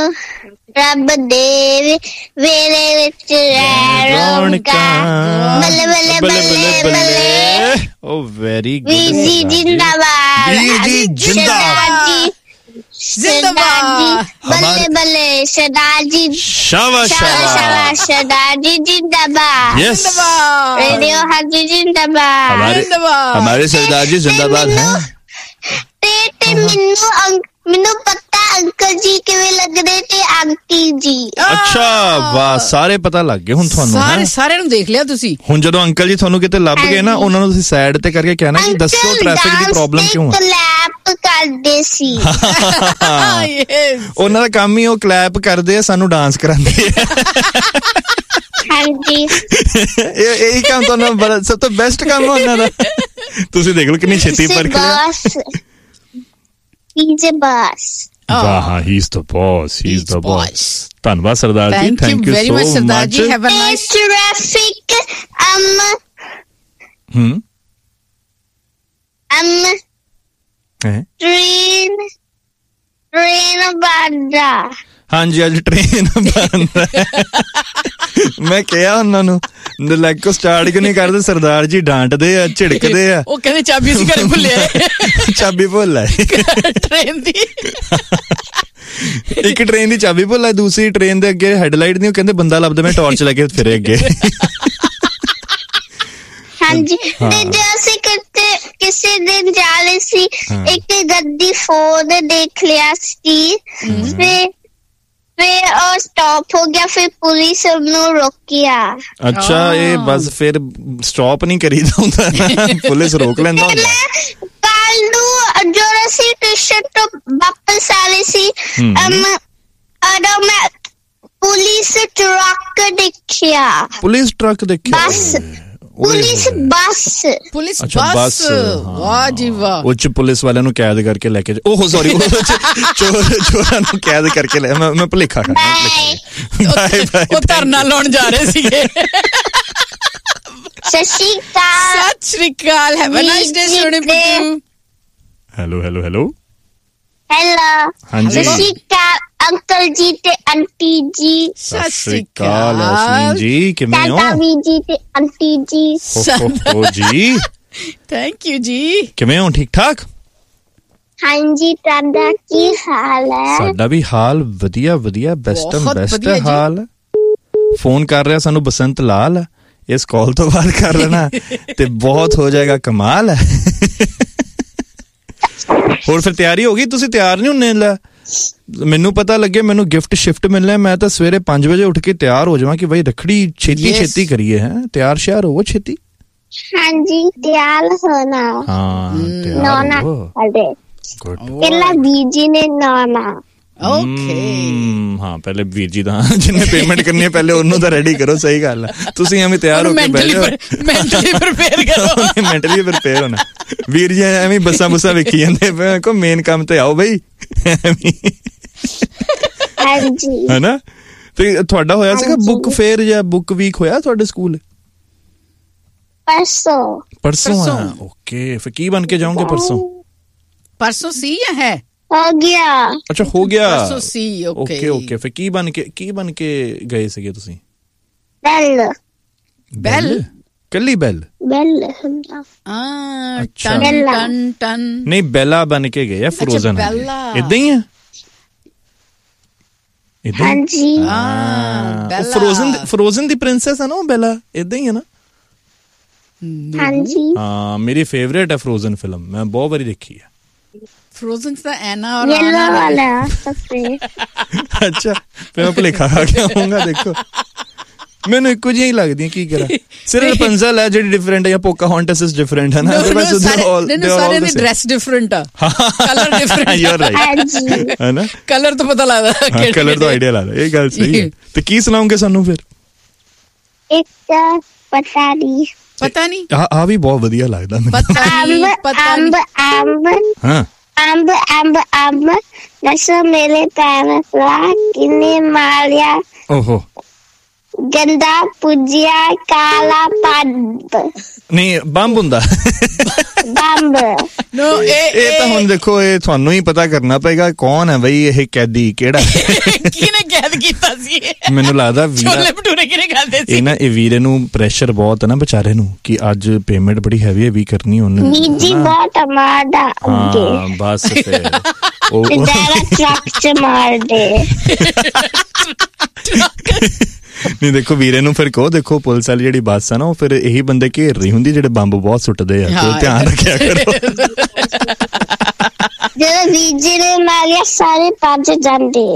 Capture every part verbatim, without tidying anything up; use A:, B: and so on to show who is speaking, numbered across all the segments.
A: ਰੱਬ ਦੇ ਵੇਲੇ ਵਿੱਚ ਰੌਣਕਾਂ ਬੱਲੇ ਬੱਲੇ ਬੱਲੇ ਬੱਲੇ।
B: ਓ ਵੈਰੀ ਗੁੱਡ
A: ਵੀਰ ਜੀ ਜਿੰਦਾਬਾਦ,
B: ਵੀਰ ਜੀ ਜਿੰਦਾਬਾਦ
A: जिंदाबाद, बल्ले बल्ले सरदार जी,
B: शाबाश
A: शाबाश सरदार जी जिंदाबाद, रेडियो हाजी जिंदाबाद,
B: हमारे सरदार जी जिंदाबाद हैं।
A: ਮੈਨੂੰ ਪਤਾ ਅੰਕਲ ਜੀ ਕਿਵੇਂ ਲੱਗਦੇ ਤੇ ਆਂਟੀ ਜੀ।
B: ਅੱਛਾ ਵਾਹ, ਸਾਰੇ ਪਤਾ ਲੱਗ ਗਏ ਹੁਣ ਤੁਹਾਨੂੰ।
C: ਸਾਰੇ ਸਾਰਿਆਂ ਨੂੰ ਦੇਖ ਲਿਆ ਤੁਸੀਂ।
B: ਹੁਣ ਜਦੋਂ ਅੰਕਲ ਜੀ ਤੁਹਾਨੂੰ ਕਿਤੇ ਲੱਭ ਗਏ ਨਾ, ਉਹਨਾਂ ਨੂੰ ਤੁਸੀਂ ਸਾਈਡ ਤੇ ਕਰਕੇ ਕਹਿਣਾ ਕਿ ਦੱਸੋ ਟ੍ਰੈਫਿਕ ਦੀ ਪ੍ਰੋਬਲਮ ਕਿਉਂ ਹੈ।
A: ਕਲੈਪ ਕਰਦੇ ਸੀ।
B: ਉਹਨਾਂ ਦਾ ਕੰਮ ਹੀ ਉਹ ਕਲੈਪ ਕਰਦੇ ਆ, ਸਾਨੂੰ ਡਾਂਸ ਕਰਾਉਂਦੇ ਆ।
A: ਹਾਂਜੀ
B: ਇਹ ਇਹੀ ਕੰਮ ਤੁਹਾਨੂੰ ਬੜਾ ਸਭ ਤੋਂ ਬੈਸਟ ਕੰਮ ਉਹਨਾਂ ਦਾ। ਤੁਸੀਂ ਦੇਖ ਲਓ ਕਿੰਨੀ ਛੇਤੀ ਪਰਖ ਲਿਆ।
A: He's a boss.
B: ਵਾਹ, he's the boss, he's the boss. ਧੰਨਵਾਦ Sardar ji,
C: thank you very much Sardar ji. Have a nice
A: traffic um
B: hmm
A: um
B: ਹੈ
A: train train ਬੰਦਾ।
B: ਹਾਂਜੀ ਅੱਜ ਟ੍ਰੇਨ ਬੰਦ। ਮੈਂ ਕਿਹਾ ਉਹਨਾਂ ਨੂੰ ਲੈਗ ਕੋ ਸਟਾਰਟ ਕਿਉਂ ਨਹੀਂ ਕਰਦੇ। ਸਰਦਾਰ ਜੀ ਡਾਂਟਦੇ ਆ, ਝਿੜਕਦੇ ਆ।
C: ਉਹ ਕਹਿੰਦੇ ਚਾਬੀ ਅਸੀਂ ਘਰੇ ਭੁੱਲਿਆ।
B: ਚਾਬੀ ਭੁੱਲ ਆਏ
C: ਟ੍ਰੇਨ ਦੀ।
B: ਇੱਕ ਟ੍ਰੇਨ ਦੀ ਚਾਬੀ ਭੁੱਲ ਆਏ, ਦੂਸਰੀ ਟ੍ਰੇਨ ਦੇ ਅੱਗੇ ਹੈਡਲਾਈਟ ਨਹੀਂ, ਉਹ ਕਹਿੰਦੇ ਬੰਦਾ ਲੱਭਦਾ, ਮੈਂ ਟਾਰਚ ਲੈ ਕੇ ਫਿਰੇ ਅੱਗੇ।
A: ਹਾਂਜੀ ਤੇ ਜੇ ਅਸੀਂ ਕਿਤੇ ਕਿਸੇ ਦਿਨ ਜਾ ਰਹੇ ਸੀ, ਇੱਕ ਗੱਡੀ ਫੋਨ ਦੇਖ ਲਿਆ ਸੀ, ਫਿਰ ਫਿਰ ਉਹ ਸਟਾਪ ਹੋ ਗਿਆ, ਫਿਰ ਪੁਲਿਸ ਉਹਨੂੰ ਰੋਕਿਆ।
B: ਅੱਛਾ ਇਹ ਬਸ ਫਿਰ ਸਟਾਪ ਨਹੀਂ ਕਰੀਦਾ ਹੁੰਦਾ, ਪੁਲਿਸ ਰੋਕ ਲੈਂਦਾ ਹੁੰਦਾ।
A: ਕੱਲ ਨੂੰ ਜੋ ਅਸੀਂ ਟਿਊਸ਼ਨ ਤੋਂ ਵਾਪਸ ਆ ਰਹੇ ਸੀ, ਉਦੋਂ ਮੈਂ ਪੁਲਿਸ ਟਰੱਕ ਦੇਖਿਆ।
B: ਪੁਲਿਸ ਟਰੱਕ ਦੇਖਿਆ?
A: ਬਸ ਪੁਲਿਸ ਬੱਸ।
C: ਪੁਲਿਸ
B: ਬੱਸ।
C: ਵਾਹ ਜੀ ਵਾਹ।
B: ਉਹ ਚ ਪੁਲਿਸ ਵਾਲਿਆਂ ਨੂੰ ਕੈਦ ਕਰਕੇ ਲੈ ਕੇ, ਓਹ ਸੌਰੀ, ਚੋਰ ਚੋਰਾਂ ਨੂੰ ਕੈਦ ਕਰਕੇ ਲੈ, ਮੈਂ ਮੈਂ ਭੁਲੇਖਾ ਕਰ ਗਿਆ।
C: ਉਹ ਧਰਨਾ ਲਾਉਣ ਜਾ ਰਹੇ ਸੀਗੇ।
A: ਸਤਿ ਸ਼੍ਰੀ ਅਕਾਲ।
C: ਸਤਿ ਸ਼੍ਰੀ ਅਕਾਲ। ਹੈਵ ਅ ਨਾਈਸ ਡੇ ਸੋਹਣੇ ਪੁੱਤੂ।
B: Hello hello hello
A: hello.
B: ਹਾਂਜੀ
A: ਸਤਿ ਸ਼੍ਰੀ ਅਕਾਲ ਅੰਕਲ ਜੀ ਤੇ ਆਂਟੀ ਜੀ।
B: ਸਤਿ ਸ਼੍ਰੀ ਅਕਾਲ ਅਸ਼ਵੀਨ ਜੀ, ਕਿਵੇਂ ਹੋ?
A: ਦਾਦਾ ਜੀ ਤੇ ਆਂਟੀ ਜੀ।
B: ਓ ਜੀ
C: ਥੈਂਕ ਯੂ ਜੀ।
B: ਕਿਵੇਂ ਹੋ? ਠੀਕ ਠਾਕ?
A: ਹਾਂਜੀ ਤੁਹਾਡਾ ਕੀ ਹਾਲ ਹੈ?
B: ਸਾਡਾ ਵੀ ਹਾਲ ਵਧੀਆ ਵਧੀਆ, ਬੈਸਟ ਬੈਸਟ ਹਾਲ। ਫੋਨ ਕਰ ਰਿਹਾ ਸਾਨੂੰ ਬਸੰਤ ਲਾਲ, ਇਸ ਕਾਲ ਤੋਂ ਬਾਅਦ ਕਰ ਲੈਣਾ ਤੇ ਬਹੁਤ ਹੋ ਜਾਏਗਾ ਕਮਾਲ ਹੈ। ਹੋਰ ਫਿਰ ਤਿਆਰੀ ਹੋ ਗਈ? ਤੁਸੀਂ ਤਿਆਰ ਨਹੀਂ ਹੁੰਨੇ? ਲੈ ਮੈਨੂੰ ਪਤਾ ਲੱਗੇ ਮੈਨੂੰ ਗਿਫਟ ਸ਼ਿਫਟ ਮਿਲਣਾ, ਮੈਂ ਤਾਂ ਸਵੇਰੇ ਪੰਜ ਵਜੇ ਉੱਠ ਕੇ ਤਿਆਰ ਹੋ ਜਾਵਾਂ ਕਿ ਬਈ ਰੱਖੜੀ ਛੇਤੀ ਛੇਤੀ ਕਰੀਏ। ਹੈ ਤਿਆਰ ਸ਼ਿਆਰ ਹੋਵੋ ਛੇਤੀ।
A: ਹਾਂਜੀ ਤਿਆਰ ਹੋਣਾ।
B: ਹਾਂ ਤਿਆਰ ਹੋਵੋ।
A: ਪਹਿਲਾਂ ਬੀਜੀ ਨੇ ਨਾਨਾ।
C: ਓਕੇ
B: ਹਾਂ ਪਹਿਲੇ ਵੀਰ ਜੀ ਦਾ ਜਿਹਨੇ ਪੇਮੈਂਟ ਕਰਨੀ ਹੈ ਪਹਿਲੇ ਉਹਨੂੰ ਤਾਂ ਰੈਡੀ ਕਰੋ। ਸਹੀ ਗੱਲ ਹੈ। ਤੁਸੀਂ ਐਵੇਂ ਤਿਆਰ ਹੋ ਕੇ ਬਹਿ ਜਾਓ,
C: ਮੈਂਟਲੀ ਪ੍ਰਿਪੇਅਰ ਕਰੋ।
B: ਮੈਂਟਲੀ ਪ੍ਰਿਪੇਅਰ ਹੋਣਾ। ਵੀਰ ਜੀ ਐਵੇਂ ਬੱਸਾਂ ਬੁੱਸਾਂ ਵੇਖੀ ਜਾਂਦੇ, ਕੋ ਮੇਨ ਕੰਮ ਤੇ ਆਓ ਬਈ।
A: ਹਾਂਜੀ
B: ਹੈਨਾ। ਤੇ ਤੁਹਾਡਾ ਹੋਇਆ ਸੀਗਾ ਬੁੱਕ ਫੇਅਰ ਜਾਂ ਬੁੱਕ ਵੀਕ ਹੋਇਆ ਤੁਹਾਡੇ ਸਕੂਲ?
A: ਪਰਸੋਂ।
B: ਪਰਸੋਂ ਆ? ਓਕੇ ਫਿਰ ਕੀ ਬਣ ਕੇ ਜਾਓਗੇ ਪਰਸੋਂ?
C: ਪਰਸੋਂ ਸੀ ਜਾਂ ਹੈ?
A: ਹੋ ਗਿਆ।
B: ਅੱਛਾ ਹੋ ਗਿਆ
C: ਪਰਸੋਂ ਸੀ। ਓਕੇ
B: ਓਕੇ ਫਿਰ ਕੀ ਬਣ ਕੇ ਕੀ ਬਣ ਕੇ ਗਏ ਸੀਗੇ ਤੁਸੀਂ?
A: ਬੈਲ।
C: ਬੈਲ?
B: ਕੱਲੀ ਬੈਲ?
A: ਬੈਲ
C: ਹਾਂ ਟਨ ਟਨ ਟਨ
B: ਨਹੀਂ ਬੈਲਾ ਬਣ ਕੇ ਗਏ ਆ ਫਰੋਜ਼ਨ। ਏਦਾਂ ਹੀ ਆ?
A: ਹਾਂਜੀ
C: ਹਾਂ
B: ਫਰੋਜ਼ਨ ਫਰੋਜ਼ਨ ਦੀ ਪ੍ਰਿੰਸੈਸ ਹੈ ਨਾ ਉਹ ਬੈਲਾ, ਏਦਾਂ ਹੀ ਹੈ ਨਾ?
A: ਹਾਂਜੀ
B: ਹਾਂ ਮੇਰੀ ਫੇਵਰੇਟ ਹੈ ਫਰੋਜ਼ਨ ਫਿਲਮ, ਮੈਂ ਬਹੁਤ ਵਾਰੀ ਦੇਖੀ ਹੈ।
C: ਫਰੋਜ਼ਨ ਦਾ ਐਨਾ ਔਰ
A: ਯੈਲੋ ਵਾਲਾ ਸਫੇ।
B: ਅੱਛਾ ਫਿਰ ਮੈਂ ਭੁਲੇਖਾ ਖਾ ਕੇ ਆਉਂਗਾ। ਦੇਖੋ ਮੈਨੂੰ ਇੱਕੋ ਜਿਹੀਆਂ ਹੀ ਲੱਗਦੀਆਂ, ਕੀ ਕਰਾਂ। ਸਿਰਫ ਰਪੰਜ਼ਲ ਹੈ ਜਿਹੜੀ ਡਿਫਰੈਂਟ ਹੈ ਜਾਂ ਪੋਕਾਹੌਂਟਸ ਇਜ਼ ਡਿਫਰੈਂਟ ਹੈ ਨਾ।
C: ਸਾਰਿਆਂ ਦੀ ਡਰੈਸ ਡਿਫਰੈਂਟ ਆ, colour different.
B: You are right ਹੈ ਨਾ,
C: ਕਲਰ ਤੋਂ ਪਤਾ ਲੱਗਦਾ,
B: ਕਲਰ ਤੋਂ ਆਈਡੀਆ ਲੱਗਦਾ। ਇਹ ਗੱਲ ਸਹੀ ਹੈ। ਤੇ ਕੀ ਸੁਣਾਉਂਗੇ ਸਾਨੂੰ ਫਿਰ?
A: ਇੱਕ ਪਤਾ ਨਹੀਂ
C: ਪਤਾ ਨਹੀਂ
B: ਆ ਵੀ ਬਹੁਤ ਵਧੀਆ ਲੱਗਦਾ ਮੈਨੂੰ।
A: ਅੰਬ ਅੰਬ
B: ਹਾਂ
A: ਅੰਬ ਅੰਬ ਅੰਬ ਦੱਸੋ ਮੇਰੇ ਪੈਰਾਂ ਕਿੰਨੇ ਮਾਰਿਆ।
B: ਓਹੋ
A: ਗੰਦਾ ਪੁੱਜਿਆ ਕਾਲਾ ਪੰਬ
B: ਨਹੀਂ ਬੰਬ ਹੁੰਦਾ
A: ਬੰਬ
C: ਨੋ ਇਹ
B: ਇਹ ਤਾਂ ਹੁਣ ਦੇਖੋ ਇਹ ਤੁਹਾਨੂੰ ਹੀ ਪਤਾ ਕਰਨਾ ਪਏਗਾ ਕੌਣ ਹੈ ਬਈ ਇਹ ਕੈਦੀ ਕਿਹੜਾ
C: ਕਿਹਨੇ ਕੈਦ ਕੀਤਾ ਸੀ
B: ਮੈਨੂੰ ਲੱਗਦਾ ਵੀਰਾ
C: ਛੋਲੇ ਭਟੂਰੇ ਕਿਹਨੇ ਖਾਂਦੇ ਸੀ
B: ਇਹ ਨਾ ਇਹ ਵੀਰੇ ਨੂੰ ਪ੍ਰੈਸ਼ਰ ਬਹੁਤ ਹੈ ਨਾ ਵਿਚਾਰੇ ਨੂੰ ਕਿ ਅੱਜ ਪੇਮੈਂਟ ਬੜੀ ਹੈਵੀ ਹੈਵੀ ਕਰਨੀ ਉਹਨੇ
A: ਨੀਜੀ ਬਹੁਤ ਮਾਰਦਾ ਅੱਗੇ
B: ਹਾਂ ਬਸ ਫਿਰ ਉਹ
A: ਟਰੱਕ ਚ ਮਾਰ ਦੇ
B: ਨਹੀਂ ਦੇਖੋ ਵੀਰੇ ਨੂੰ ਫਿਰ ਕਹੋ ਦੇਖੋ ਪੁਲਿਸ ਵਾਲੀ ਜਿਹੜੀ ਬੱਸ ਆ ਨਾ ਉਹ ਫਿਰ ਇਹੀ ਬੰਦੇ ਘੇਰ ਰਹੀ ਹੁੰਦੀ ਜਿਹੜੇ ਬੰਬ ਬਹੁਤ ਸੁੱਟਦੇ ਆ ਤੇ ਧਿਆਨ ਰੱਖਿਆ ਕਰੋ
A: ਜਦੋਂ ਵੀਜੇ ਨੇ ਮਾਰਿਆ ਸਾਰੇ ਭੱਜ ਜਾਂਦੇ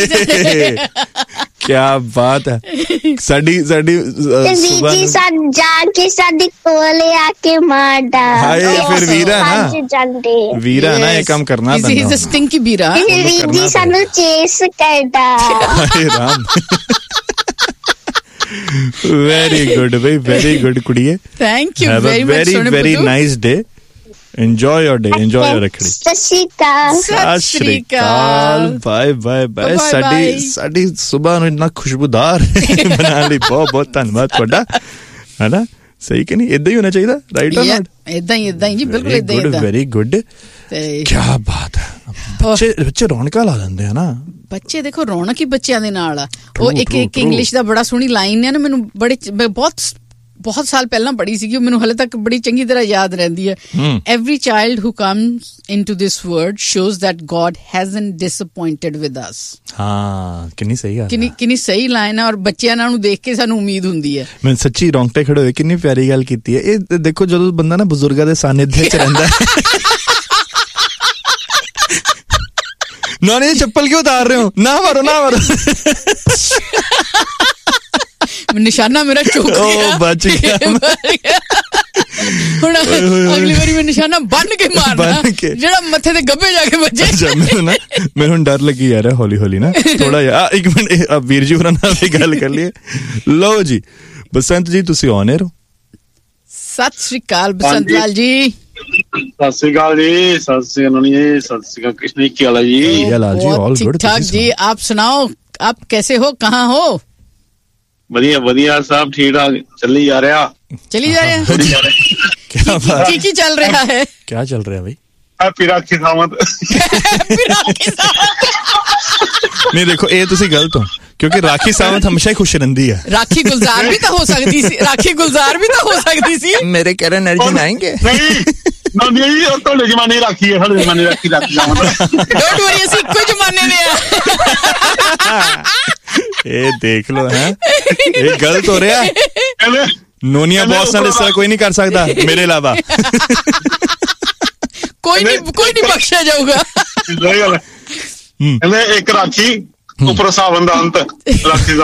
B: ਕੀ ਬਾਤ ਹੈ ਸਾਡੀ ਸਾਡੀ
A: ਵੀਜੀ ਸਾਡ ਜਾ ਕੇ ਸਾਡੀ ਕੋਲੇ ਆ ਕੇ ਮਾਰਦਾ
B: ਹਾਏ ਫਿਰ ਵੀਰਾ ਨਾ
A: ਭੱਜ ਜਾਂਦੇ
B: ਵੀਰਾ ਨਾ ਇਹ ਕੰਮ ਕਰਨਾ ਪੈਂਦਾ
C: ਇਜ਼ ਅ ਸਟਿੰਕੀ ਵੀਰਾ
A: ਵੀਜੀ ਸਾਨੂੰ ਚੇਸ ਕਰਦਾ
B: ਹਾਏ Ram very good bhai very good kudiye
C: thank you
B: have
C: very
B: a
C: much
B: very very nice day enjoy your day enjoy your rakhdi
A: ਸਤਿ ਸ਼੍ਰੀ ਅਕਾਲ
B: ਸਤਿ ਸ਼੍ਰੀ ਅਕਾਲ ਬਾਏ ਬਾਏ ਬਾਏ ਸਾਡੀ ਸਾਡੀ ਸਵੇਰ ਨੂੰ ਇੰਨਾ ਖੁਸ਼ਬੂਦਾਰ ਬਣਾ ਲਈ ਬਹੁਤ ਬਹੁਤ ਧੰਨਵਾਦ ਤੁਹਾਡਾ ਹੈ ਨਾ ਸਹੀ ਕਿ ਨਹੀਂ ਇਦਾਂ ਹੀ ਹੋਣਾ ਚਾਹੀਦਾ ਰਾਈਟ অর ਨਾਟ
C: ਇਦਾਂ ਹੀ ਇਦਾਂ ਹੀ ਜੀ ਬਿਲਕੁਲ ਇਦਾਂ ਹੀ
B: ਵੈਰੀ ਗੁੱਡ
C: ਤੇ
B: ਕੀ ਬਾਤ ਹੈ ਬੱਚੇ ਬੱਚੇ ਰੌਣਕਾਂ ਲਾ ਦਿੰਦੇ ਆ ਨਾ
C: ਬੱਚੇ ਦੇਖੋ ਰੌਣਕ ਹੀ ਬੱਚਿਆਂ ਦੇ ਨਾਲ ਆ ਉਹ ਇੱਕ ਇੱਕ ਇੰਗਲਿਸ਼ ਦਾ ਬੜਾ ਸੋਹਣੀ ਲਾਈਨ ਹੈ ਨਾ ਮੈਨੂੰ ਬੜੇ ਬਹੁਤ ਬਹੁਤ ਸਾਲ ਪਹਿਲਾਂ ਪੜ੍ਹੀ ਸੀਗੀ ਮੈਨੂੰ ਹਲੇ ਤੱਕ ਬੜੀ ਚੰਗੀ ਤਰ੍ਹਾਂ ਯਾਦ ਰਹਿੰਦੀ ਹੈ every child who comes into this world shows that God hasn't ਡਿਸਅਪੁਆਇੰਟਡ with us
B: ਹਾਂ ਕਿੰਨੀ ਸਹੀ ਗੱਲ
C: ਕਿੰਨੀ ਕਿੰਨੀ ਸਹੀ ਲਾਈਨ ਹੈ ਔਰ ਬੱਚਿਆਂ ਨੂੰ ਦੇਖ ਕੇ ਸਾਨੂੰ ਉਮੀਦ ਹੁੰਦੀ ਹੈ
B: ਮੈਂ ਸੱਚੀ ਰੌਂਗਟੇ ਖੜੇ ਹੋਏ ਕਿੰਨੀ ਪਿਆਰੀ ਗੱਲ ਕੀਤੀ ਹੈ ਇਹ ਦੇਖੋ ਜਦੋਂ ਬੰਦਾ ਨਾ ਬਜ਼ੁਰਗਾਂ ਦੇ ਸਾਨਿਧਿ ਚ ਰਹਿੰਦਾ ਨਾ ਨਹੀਂ ਚੱਪਲ ਕਿਉਂ ਉਤਾਰ ਰਹੇ ਹੋ ਨਾ ਮਾਰੋ ਨਾ ਮਾਰੋ
C: ਨਿਸ਼ਾਨਾ ਮੇਰਾ ਚੁੱਕ ਗਿਆ
B: ਉਹ ਬਚ ਗਿਆ
C: ਹੁਣ ਅਗਲੀ ਵਾਰੀ ਮੈਂ ਨਿਸ਼ਾਨਾ ਬੰਨ ਕੇ ਮਾਰਨਾ ਜਿਹੜਾ ਮੱਥੇ ਤੇ ਗੱਭੇ ਜਾ ਕੇ ਵੱਜੇ
B: ਮੈਨੂੰ ਨਾ ਮੈਨੂੰ ਡਰ ਲੱਗੀ ਯਾਰ ਹੌਲੀ ਹੌਲੀ ਨਾ ਥੋੜਾ ਜਿਹਾ ਇੱਕ ਮਿੰਟ ਆ ਵੀਰ ਜੀ ਹੋਰਾਂ ਨਾਲ ਵੀ ਗੱਲ ਕਰ ਲਈਏ ਲਓ ਜੀ ਬਸੰਤ ਜੀ ਤੁਸੀਂ ਔਨ 에ਅਰ ਹੋ
C: ਸਤਿ ਸ਼੍ਰੀ ਅਕਾਲ ਬਸੰਤ ਲਾਲ ਜੀ
D: ਸਤਿ ਸ਼੍ਰੀ ਅਕਾਲ ਜੀ ਸਤਿ ਸ਼੍ਰੀ ਅਕਾਲ ਜੀ ਸਤਿ ਸ਼੍ਰੀ ਅਕਾਲ कृष्ण ਕੀ ਹਾਲ ਹੈ ਜੀ
B: ਲਾਲ ਜੀ ਆਲ ਗੁੱਡ
C: ठीक ठाक जी आप सुनाओ आप कैसे हो कहाँ हो
D: ਵਧੀਆ ਵਧੀਆ ਸਭ ਠੀਕ ਠਾਕ ਚੱਲੀ ਜਾ ਰਿਹਾ
C: चली जा रहे हैं
B: क्या बात
C: की की चल रहा है
B: क्या चल रहा है भाई
D: ਹੈਪੀ ਰਾਖੀ ਸਾਵੰਤ
B: नहीं देखो ये तुसी गलत हो क्योंकि राखी सावंत हमेशा ही खुश रहंदी है
C: राखी गुलजार भी तो हो सकती सी राखी गुलजार भी तो हो सकती सी
B: मेरे करण अर्जुन आएंगे
D: ਨਹੀਂ ਨੰਦੀ ਜੀ ਉਹ ਤੁਹਾਡੇ ਜ਼ਮਾਨੇ ਰਾਖੀ ਹੈ ਸਾਡੇ ਜ਼ਮਾਨੇ ਰਾਖੀ ਰਾਖੀ ਸਾਵੰਤ
C: डोंट वरी ਅਸੀਂ ਇੱਕੋ ਜ਼ਮਾਨੇ ਦੇ ਆ
B: ये देख लो है ये गलत हो रहा है नोनिया बॉस नाल इस तरह कोई नहीं कर सकता मेरे अलावा
C: कोई नहीं कोई नहीं बख्शा जाऊगा
D: ਸਹੀ ਗੱਲ ਕਹਿੰਦੇ ਇੱਕ ਰਾਖੀ ਉੱਪਰ ਸਾਵਨ ਦਾ ਅੰਤ ਰਾਖੀ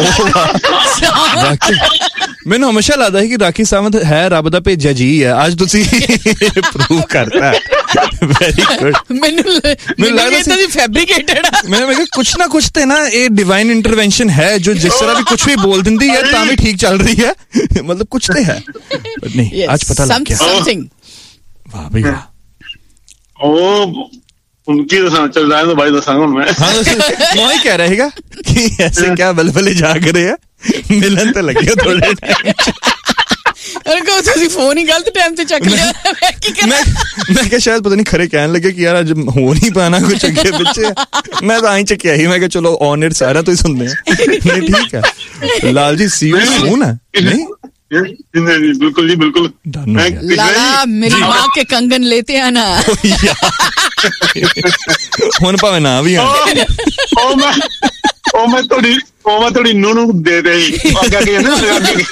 D: ਸਾਵੰਤ
B: ਮੈਨੂੰ ਹਮੇਸ਼ਾ ਲੱਗਦਾ ਹੈ ਕਿ ਰਾਖੀ ਸਾਵੰਤ ਹੈ ਰੱਬ ਦਾ ਭੇਜਿਆ ਜੀ ਹੈ ਅੱਜ ਤੁਸੀਂ ਪ੍ਰੂਵ ਕਰਤਾ ਵੈਰੀ ਗੁੱਡ
C: ਮੈਨੂੰ ਮੈਨੂੰ ਲੱਗਦਾ ਸੀ ਫੈਬਰੀਕੇਟਡ ਆ
B: ਮੈਂ ਮੈਂ ਕੁਛ ਨਾ ਕੁਛ ਤੇ ਨਾ ਇਹ ਡਿਵਾਈਨ ਇੰਟਰਵੈਂਸ਼ਨ ਹੈ ਜੋ ਜਿਸ ਤਰ੍ਹਾਂ ਵੀ ਕੁਛ ਵੀ ਬੋਲ ਦਿੰਦੀ ਹੈ ਤਾਂ ਵੀ ਠੀਕ ਚੱਲ ਰਹੀ ਹੈ ਮਤਲਬ ਕੁਛ ਤੇ ਹੈ ਨਹੀਂ ਅੱਜ ਪਤਾ ਲੱਗ ਗਿਆ
C: ਸਮਥਿੰਗ
B: ਵਾਹ ਬਈ ਵਾਹ
D: ਉਹ उनकी चल रहा है तो भाई दसांगा मैं
B: हाँ मैं ही कह रहेगा कि ऐसे क्या बलबले जाग रहे हैं मिलन तो लगे थोड़े
C: अरे ਤੁਸੀਂ ਫੋਨ ਹੀ ਗਲਤ ਟਾਈਮ ਤੇ ਚੱਕ ਲਿਆ ਮੈਂ ਕੀ ਕਰਾਂ
B: ਮੈਂ ਮੈਂ ਕਿਹਾ ਸ਼ਾਇਦ ਪਤਾ ਨਹੀਂ ਖਰੇ ਕਹਿਣ ਲੱਗੇ ਕਿ ਯਾਰ ਅੱਜ ਹੋ ਨਹੀਂ ਪਾਣਾ ਕੁਝ ਅੱਗੇ ਪਿੱਛੇ ਮੈਂ ਤਾਂ ਆਈ ਚੱਕਿਆ ਹੀ ਮੈਂ ਕਿਹਾ ਚਲੋ ਔਨ ਇਟ ਸਾਰਾ ਤੁਸੀਂ ਸੁਣਦੇ ਆ ਨਹੀਂ ਠੀਕ ਹੈ ਲਾਲ ਜੀ ਸੀ ਯੂ ਸੂਨ ਹੈ ਨਹੀਂ
D: बिल्कुल जी बिल्कुल
C: लाला मेरी माँ के कंगन लेते आना
B: ਹੁਣ ਭਾਵੇਂ ਨਾ ਵੀ ਆ
D: ਉਹ ਮੈਂ ਉਹ ਮੈਂ ਤੁਹਾਡੀ ਉਹ ਮੈਂ ਤੁਹਾਡੀ ਨੂੰ ਨੂੰ ਦੇ ਦੇ ਅੱਗੇ ਅੱਗੇ ਨਾ ਅੱਗੇ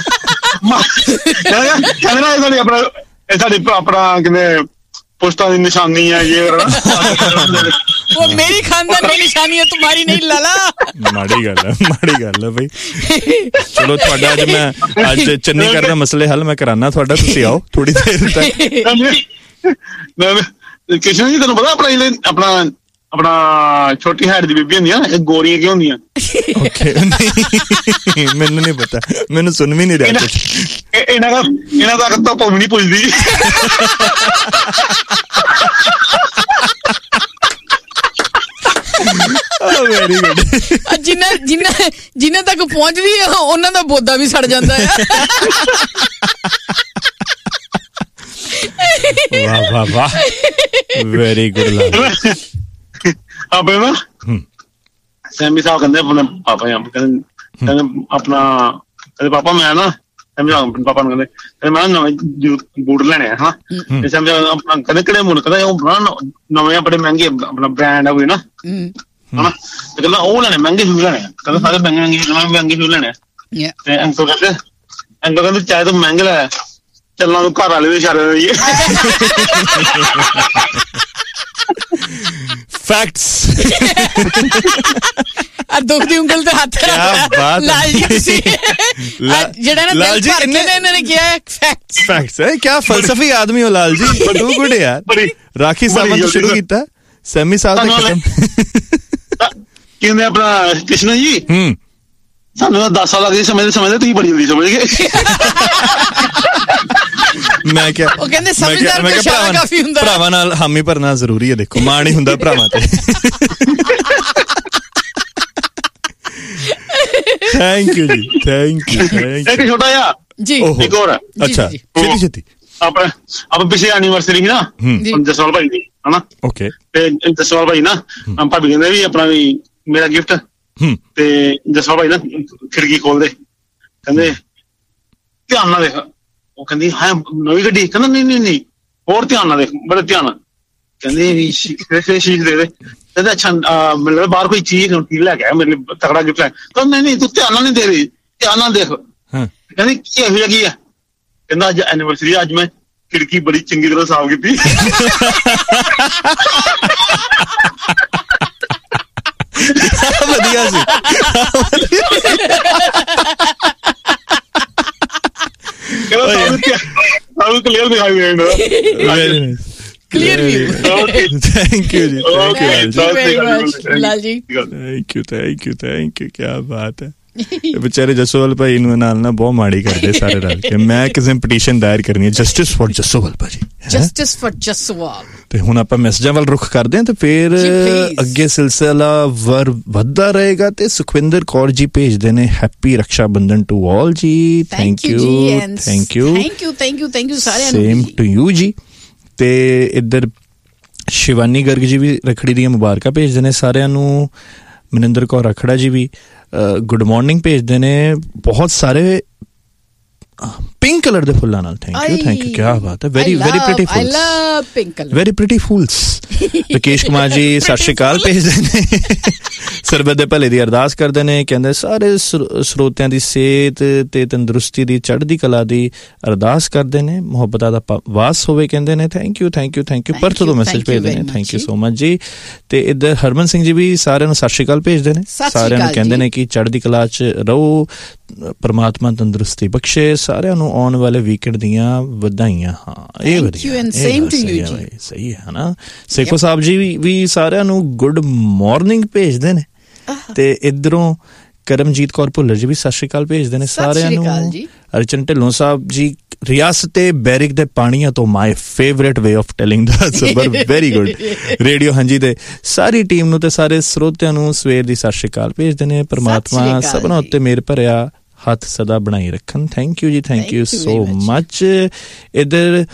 D: ਕਹਿੰਦਾ ਸਾਡੀ ਆਪਣਾ ਇਹ ਸਾਡੀ ਆਪਣਾ ਕਿਵੇਂ ਪੁਸ਼ਤਾਂ ਦੀ ਨਿਸ਼ਾਨੀ ਹੈ ਇਹ
C: वो मेरी खानदान की निशानी है तुम्हारी नहीं लाला
B: माड़ी गल है माड़ी गल है भाई चलो ਤੁਹਾਡਾ ਅੱਜ ਮੈਂ ਅੱਜ ਚੰਡੀਗੜ੍ਹ ਦਾ ਮਸਲੇ ਹੱਲ ਮੈਂ ਕਰਾਨਾ ਤੁਹਾਡਾ ਤੁਸੀਂ ਆਓ ਥੋੜੀ ਦੇਰ ਤੱਕ
D: ਕਿਸ਼ਨ ਜੀ ਤੁਹਾਨੂੰ ਪਤਾ ਆਪਣਾ ਆਪਣਾ ਆਪਣਾ ਛੋਟੀ ਹਾਈਟ ਦੀ ਬੀਬੀ ਹੁੰਦੀਆਂ ਇਹ ਗੋਰੀਆਂ ਕਿਉਂ ਹੁੰਦੀਆਂ
B: ਓਕੇ ਮੈਨੂੰ ਨਹੀਂ ਪਤਾ ਮੈਨੂੰ ਸੁਣ ਵੀ ਨਹੀਂ ਰਿਹਾ ਕੁਝ
D: ਇਹਨਾਂ ਦਾ ਇਹਨਾਂ ਦਾ ਤਾਂ ਭੁੱਲ ਨਹੀਂ ਪੁੱਜਦੀ
B: ਵੈਰੀ ਗੁੱਡ।
C: ਜਿੰਨਾ ਜਿੰਨਾ ਜਿੰਨਾ ਤੱਕ ਪਹੁੰਚਦੀ ਹੈ ਉਹਨਾਂ ਦਾ ਬੋਦਾ ਵੀ ਸੜ ਜਾਂਦਾ ਹੈ।
B: ਵਾਹ ਵਾਹ ਵਾਹ, ਵੈਰੀ ਗੁੱਡ।
D: ਆਪਣੇ ਨਾ ਸੈਮੀ ਸਾਹਿਬ ਕਹਿੰਦੇ ਆਪਣੇ ਪਾਪਾ ਜੀ ਕਹਿੰਦੇ ਕਹਿੰਦੇ ਆਪਣਾ ਕਹਿੰਦੇ ਪਾਪਾ ਮੈਂ ਨਾ ਸੈਮੀ ਸਾਹਿਬ ਪਾਪਾ ਨੂੰ ਕਹਿੰਦੇ ਕਹਿੰਦੇ ਮੈਂ ਨਵੇਂ ਬੂਟ ਲੈਣੇ ਆ ਹਾਂ ਤੇ ਸੈਮੀ ਸਾਹਿਬ ਆਪਣਾ ਕਹਿੰਦੇ ਕਿਹੜੇ ਮੁੱਲ ਕਹਿੰਦੇ ਉਹ ਨਵੇਂ ਬੜੇ ਮਹਿੰਗੇ ਆਪਣਾ ਬ੍ਰਾਂਡ ਆ ਕੋਈ ਨਾ ਹਨਾ ਤੇ ਕਹਿੰਦਾ ਉਹ ਲੈਣੇ ਮਹਿੰਗੇ ਸ਼ੂਜ਼ ਲੈਣੇ ਕਹਿੰਦਾ ਸਾਰੇ ਮਹਿੰਗੇ ਮਹਿੰਗੇ ਸ਼ੂਜ਼ ਲੈਣੇ ਤੇ ਅੰਕਲ ਕਹਿੰਦੇ ਅੰਕਲ ਕਹਿੰਦੇ ਚਾਹੇ ਤੂੰ ਮਹਿੰਗੇ ਲੈ ਚੱਲਣਾ ਤੂੰ ਘਰ ਵਾਲੇ ਦੇ ਇਸ਼ਾਰੇ ਰਹੀਏ।
B: ਫੈਕਟਸ।
C: ਆ ਦੁੱਖ ਦੀ ਉਂਗਲ ਤੇ ਹੱਥ ਰੱਖ ਲਾਲ ਜੀ ਤੁਸੀਂ ਜਿਹੜਾ ਨਾ ਦਿਲ ਭਰ ਕੇ ਨੇ ਇਹਨਾਂ ਨੇ ਕਿਹਾ ਫੈਕਟਸ।
B: ਫੈਕਟਸ ਹੈ ਕਿਆ ਫਲਸਫੀ ਆਦਮੀ ਹੋ ਲਾਲ ਜੀ। ਟੂ ਗੁੱਡ ਯਾਰ। ਰਾਖੀ ਸਾਹਿਬ ਤੋਂ ਸ਼ੁਰੂ ਕੀਤਾ ਸੈਮੀ ਸਾਹਿਬ ਤੇ ਖਤਮ
D: ਕਹਿੰਦੇ ਆਪਣਾ ਕ੍ਰਿਸ਼ਨ ਜੀ
B: ਹੂੰ
D: ਸਾਨੂੰ ਦਸ ਸਾਲ ਲੱਗੇ ਸਮਝਦੇ ਸਮਝਦੇ ਤੁਸੀਂ ਬੜੀ ਜਲਦੀ ਸਮਝ ਗਏ।
B: ਮੈਂ ਕਿਹਾ
C: ਉਹ ਕਹਿੰਦੇ ਸਮਝਦਾਰ ਦਾ ਇਸ਼ਾਰਾ ਕਾਫੀ ਹੁੰਦਾ।
B: ਭਰਾਵਾਂ ਨਾਲ ਹਾਮੀ ਭਰਨਾ ਜ਼ਰੂਰੀ ਹੈ। ਦੇਖੋ ਮਾਣ ਹੀ ਹੁੰਦਾ ਭਰਾਵਾਂ ਤੇ। ਥੈਂਕ ਯੂ ਜੀ, ਥੈਂਕ ਯੂ ਥੈਂਕ
D: ਇੱਕ ਛੋਟਾ ਜਿਹਾ
C: ਜੀ
D: ਇੱਕ ਹੋਰ
B: ਅੱਛਾ ਛੇਤੀ ਛੇਤੀ
D: ਆਪਾਂ ਆਪਾਂ ਪਿਛਲੇ ਐਨੀਵਰਸਰੀ ਸੀ ਨਾ ਜਸਵਾਲ ਭਾਈ ਦੀ ਹਨਾ
B: ਓਕੇ
D: ਤੇ ਜਸਵਾਲ ਭਾਈ ਨਾ ਭਾਬੀ ਕਹਿੰਦੇ ਵੀ ਆਪਣਾ ਵੀ ਮੇਰਾ ਗਿਫਟ ਤੇ ਜਸਵਾਲ ਭਾਈ ਨਾ ਖਿੜਕੀ ਖੋਲਦੇ ਕਹਿੰਦੇ ਧਿਆਨ ਨਾਲ ਦੇਖ ਉਹ ਕਹਿੰਦੀ ਹੈ ਨਵੀਂ ਗੱਡੀ ਕਹਿੰਦਾ ਨਹੀਂ ਨਹੀਂ ਨਹੀਂ ਹੋਰ ਧਿਆਨ ਨਾਲ ਦੇਖ ਬੜੇ ਧਿਆਨ ਨਾਲ ਕਹਿੰਦੇ ਵੀ ਸ਼ੀਸ਼ ਦੇ ਦੇ ਕਹਿੰਦੇ ਅੱਛਾ ਮਤਲਬ ਬਾਹਰ ਕੋਈ ਚੀਜ਼ ਲੈ ਕੇ ਆਇਆ ਮੇਰੇ ਲਈ ਤਕੜਾ ਗਿਫਟ ਲੈ ਕਹਿੰਦਾ ਨਹੀਂ ਨਹੀਂ ਤੂੰ ਧਿਆਨ ਨਾਲ ਨਹੀਂ ਦੇ ਰਹੀ ਧਿਆਨ ਨਾਲ ਦੇਖ ਕਹਿੰਦੀ ਕੀ ਇਹੋ ਜਿਹਾ ਕੀ ਆ ਕਹਿੰਦਾ ਅੱਜ ਐਨੀਵਰਸਰੀ ਅੱਜ ਮੈਂ ਖਿੜਕੀ ਬੜੀ ਚੰਗੀ ਤਰ੍ਹਾਂ ਸਾਫ਼ ਕੀਤੀ।
B: ਵਧੀਆ ਸੀ।
D: ਕਲੀਅਰ ਦਿਖਾਈ ਦੇ
C: Clear view.
B: Thank you ji, thank you
C: Lal ji,
B: thank you, thank you, thank you, क्या बात है। ਵਿਚਾਰੇ ਜਸੋਵਾਲ ਭਾਈ ਨੂੰ ਨਾਲ ਨਾ ਬਹੁਤ ਮਾੜੀ ਕਰਦੇ ਸਾਰੇ ਰਲ ਕੇ। ਮੈਂ ਕਿਸੇ ਪਟੀਸ਼ਨ ਦਾਇਰ ਕਰਨੀ ਹੈ ਜਸਟਿਸ ਫॉर ਜਸੋਵਾਲ ਭਾਜੀ,
C: ਜਸਟਿਸ ਫॉर ਜਸੋਵਾਲ।
B: ਤੇ ਹੁਣ ਆਪਾਂ ਮੈਸੇਜਾਂ ਵੱਲ ਰੁਖ ਕਰਦੇ ਹਾਂ ਤੇ ਫਿਰ ਅੱਗੇ ਸਿਲਸਿਲਾ ਵਰ ਵੱਧਦਾ ਰਹੇਗਾ। ਤੇ ਸੁਖਵਿੰਦਰ ਕੌਰ ਜੀ ਭੇਜਦੇ ਨੇ happy Raksha Bandhan to all ਜੀ। Thank you thank you
C: thank you thank you thank you ਸਾਰਿਆਂ ਨੂੰ।
B: ਸੇਮ ਟੂ ਯੂ ਜੀ। ਤੇ ਇੱਧਰ ਸ਼ਿਵਾਨੀ ਗਰਗ ਜੀ ਵੀ ਰੱਖੜੀ ਦੀਆਂ ਮੁਬਾਰਕਾਂ ਭੇਜਦੇ ਨੇ ਸਾਰਿਆਂ ਨੂੰ। ਮਨਿੰਦਰ ਕੌਰ ਰਖੜਾ ਜੀ ਵੀ ਗੁੱਡ ਮਾਰਨਿੰਗ ਭੇਜਦੇ ਨੇ। ਬਹੁਤ ਸਾਰੇ ਪਿੰਕ ਕਲਰ ਦੇ ਫੁੱਲਾਂ ਨਾਲ ਥੈਂਕ ਯੂ ਥੈਂਕ ਯੂ ਕਿਆ ਬਾਤ ਹੈ। ਵੈਰੀ ਵੈਰੀ ਪ੍ਰੀਟੀ ਫੁੱਲਸ, ਆਈ ਲਵ pink colour, very pretty ਫੁੱਲਸ। Rakesh Kumar ji ਸਤਿ ਸ਼੍ਰੀ ਅਕਾਲ ਭੇਜਦੇ ਨੇ। ਸਰਬਤ ਦੇ ਭਲੇ ਦੀ ਅਰਦਾਸ ਕਰਦੇ ਨੇ। ਕਹਿੰਦੇ ਸਾਰੇ ਸਰੋਤਿਆਂ ਦੀ ਸਿਹਤ ਤੇ ਤੰਦਰੁਸਤੀ ਦੀ ਚੜ੍ਹਦੀ ਕਲਾ ਦੀ ਅਰਦਾਸ ਕਰਦੇ ਨੇ। ਮੁਹੱਬਤਾਂ ਦਾ ਵਾਸ ਹੋਵੇ ਕਹਿੰਦੇ ਨੇ। Thank you thank you thank you Perth ਤੋਂ ਮੈਸੇਜ ਭੇਜਦੇ ਨੇ। ਥੈਂਕ ਯੂ ਸੋ ਮਚ ਜੀ। ਤੇ ਇੱਧਰ ਹਰਮਨ ਸਿੰਘ ਜੀ ਵੀ ਸਾਰਿਆਂ ਨੂੰ ਸਤਿ ਸ਼੍ਰੀ ਅਕਾਲ ਭੇਜਦੇ ਨੇ। ਸਾਰਿਆਂ ਨੂੰ ਕਹਿੰਦੇ ਨੇ ਕਿ ਚੜ੍ਹਦੀ ਕਲਾ 'ਚ ਰਹੋ, ਪਰਮਾਤਮਾ ਤੰਦਰੁਸਤੀ ਬਖਸ਼ੇ। ਸਾਰਿਆਂ ਨੂੰ ਆਉਣ ਵਾਲੇ ਵੀਕਐਂਡ ਦੀਆਂ ਵਧਾਈਆਂ। ਹਾਂ ਇਹ ਵਧੀਆ ਸਹੀ ਹੈ ਨਾ। ਸੇਖੋ ਸਾਹਿਬ ਜੀ ਵੀ ਸਾਰਿਆਂ ਨੂੰ ਗੁੱਡ ਮਾਰਨਿੰਗ ਭੇਜਦੇ ਨੇ। ਤੇ ਇੱਧਰੋਂ ਕਰਮਜੀਤ ਕੌਰ ਭੁੱਲਰ ਜੀ ਵੀ ਸਤਿ ਸ਼੍ਰੀ ਅਕਾਲ ਭੇਜਦੇ ਨੇ ਸਾਰਿਆਂ ਨੂੰ। ਅਰਚਨ ਢਿੱਲੋਂ ਸਾਹਿਬ ਜੀ ਰਿਆਸਤੇ ਬੈਰਿਕ ਦੇ ਪਾਣੀਆਂ ਤੋਂ my favourite way of telling ਦਾ ਸਬਰ ਵੈਰੀ ਗੁੱਡ ਰੇਡੀਓ ਹਾਂਜੀ ਤੇ ਸਾਰੀ ਟੀਮ ਨੂੰ ਤੇ ਸਾਰੇ ਸਰੋਤਿਆਂ ਨੂੰ ਸਵੇਰ ਦੀ ਸਤਿ ਸ਼੍ਰੀ ਅਕਾਲ ਭੇਜਦੇ ਨੇ। ਪਰਮਾਤਮਾ ਸਭਨਾਂ ਉੱਤੇ ਮਿਹਰ ਭਰਿਆ ਹੱਥ ਸਦਾ ਬਣਾਈ ਰੱਖਣ। ਥੈਂਕ ਯੂ ਜੀ ਥੈਂਕ ਯੂ ਸੋ ਮਚ। ਇੱਧਰ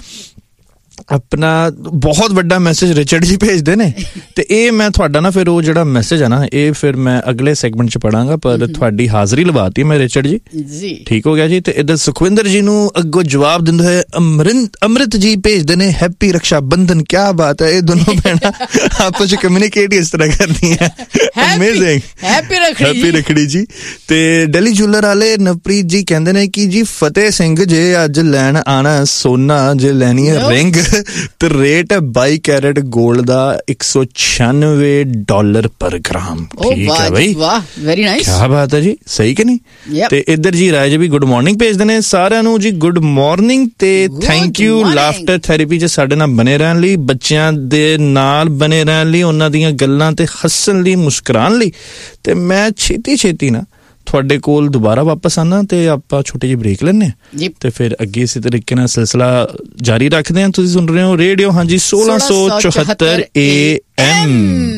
B: ਆਪਣਾ ਬਹੁਤ ਵੱਡਾ ਮੈਸੇਜ ਰਿਚਰਡ ਜੀ ਭੇਜਦੇ ਨੇ। ਤੇ ਇਹ ਮੈਂ ਤੁਹਾਡਾ ਨਾ ਫਿਰ ਉਹ ਜਿਹੜਾ ਮੈਸੇਜ ਹੈ ਨਾ ਇਹ ਫਿਰ ਮੈਂ ਅਗਲੇ ਸੈਗਮੈਂਟ 'ਚ ਪੜਾਂਗਾ। ਪਰ ਤੁਹਾਡੀ ਹਾਜ਼ਰੀ ਲਵਾਤੀ ਮੈਂ ਰਿਚਰਡ ਜੀ ਜੀ ਠੀਕ ਹੋ ਗਿਆ ਜੀ। ਤੇ ਇੱਧਰ ਸੁਖਵਿੰਦਰ ਜੀ ਨੂੰ ਅੱਗੋਂ ਜਵਾਬ ਦਿੰਦੇ ਹੋਏ ਅਮਰਿੰਦ ਅੰਮ੍ਰਿਤ ਜੀ ਭੇਜਦੇ ਨੇ ਹੈਪੀ ਰਕਸ਼ਾ ਬੰਧਨ। ਕਿਆ ਬਾਤ ਹੈ। ਇਹ ਦੋਨੋਂ ਭੈਣਾਂ ਆਪਸ 'ਚ ਕਮਿਊਨੀਕੇਟ ਇਸ ਤਰ੍ਹਾਂ ਕਰਦੀਆਂ। ਅਮੇਜ਼ਿੰਗ ਹੈਪੀ ਰਖੜੀ ਜੀ। ਤੇ ਡੈਲੀ ਜੂਲਰ ਵਾਲੇ ਨਵਪ੍ਰੀਤ ਜੀ ਕਹਿੰਦੇ ਨੇ ਕਿ ਜੀ ਫਤਿਹ ਸਿੰਘ ਜੇ ਅੱਜ ਲੈਣ ਆਣਾ ਸੋਨਾ ਜੇ ਲੈਣੀ ਹੈ ਰਿੰਗ ਤੇ ਰੇਟ ਹੈ ਬਾਈ ਕੈਰਟ ਗੋਲਡ ਦਾ ਇੱਕ ਸੌ ਛਿਆਨਵੇਂ ਡਾਲਰ ਪਰ ਗ੍ਰਾਮ। ਠੀਕ ਹੈ ਬਈ ਵੈਰੀ ਨਾਈਸ ਕਿਆ ਬਾਤ ਹੈ ਜੀ ਸਹੀ ਕਿ ਨਹੀਂ। ਤੇ ਇੱਧਰ ਜੀ ਰਾਜ ਵੀ ਗੁੱਡ ਮਾਰਨਿੰਗ ਭੇਜਦੇ ਨੇ ਸਾਰਿਆਂ ਨੂੰ ਜੀ ਗੁੱਡ ਮਾਰਨਿੰਗ ਤੇ ਥੈਂਕ ਯੂ ਲਾਫਟਰ ਥੈਰੇਪੀ 'ਚ ਸਾਡੇ ਨਾਲ ਬਣੇ ਰਹਿਣ ਲਈ, ਬੱਚਿਆਂ ਦੇ ਨਾਲ ਬਣੇ ਰਹਿਣ ਲਈ, ਉਹਨਾਂ ਦੀਆਂ ਗੱਲਾਂ ਤੇ ਹੱਸਣ ਲਈ, ਮੁਸਕਰਾਉਣ ਲਈ। ਤੇ ਮੈਂ ਛੇਤੀ ਛੇਤੀ ਨਾ ਤੁਹਾਡੇ ਕੋਲ ਦੁਬਾਰਾ ਵਾਪਸ ਆਉਣਾ ਤੇ ਆਪਾਂ ਛੋਟੀ ਜਿਹੀ ਬ੍ਰੇਕ ਲੈਂਦੇ ਹਾਂ ਤੇ ਫਿਰ ਅੱਗੇ ਇਸੇ ਤਰੀਕੇ ਨਾਲ ਸਿਲਸਿਲਾ ਜਾਰੀ ਰੱਖਦੇ ਹਾਂ। ਤੁਸੀਂ ਸੁਣ ਰਹੇ ਹੋ ਰੇਡੀਓ ਹਾਂਜੀ ਸੋਲਾਂ ਸੌ ਚੁਹੱਤਰ ਏ ਐਮ।